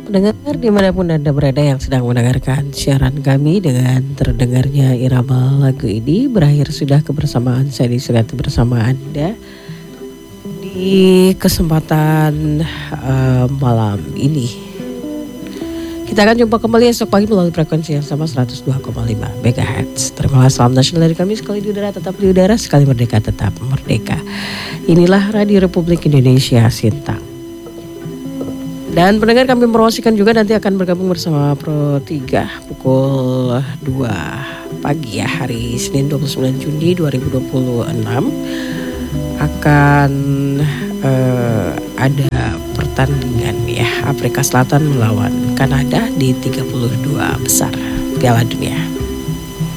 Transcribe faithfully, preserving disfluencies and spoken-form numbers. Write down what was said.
Pendengar dimanapun Anda berada yang sedang mendengarkan siaran kami dengan terdengarnya irama lagu ini, berakhir sudah kebersamaan saya di Sugati bersama Anda di kesempatan uh, malam ini. Kita akan jumpa kembali esok pagi melalui frekuensi yang sama seratus dua koma lima megahertz. Terima kasih, salam nasional dari kami, sekali di udara tetap di udara, sekali merdeka tetap merdeka. Inilah Radio Republik Indonesia Sintang. Dan pendengar, kami promosikan juga nanti akan bergabung bersama Pro tiga pukul dua pagi ya, hari Senin dua puluh sembilan Juni dua ribu dua puluh enam akan uh, ada pertandingan ya, Afrika Selatan melawan Kanada di tiga puluh dua besar Piala Dunia.